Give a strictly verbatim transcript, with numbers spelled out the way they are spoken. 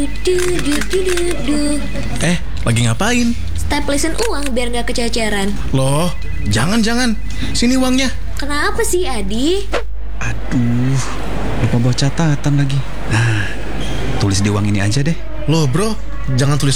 Eh, lagi ngapain? Staplesin uang biar nggak kececeran. Loh, jangan-jangan. Sini uangnya. Kenapa sih, Adi? Aduh, lupa bawa catatan lagi. Nah, tulis di uang ini aja deh. Loh bro, jangan tulis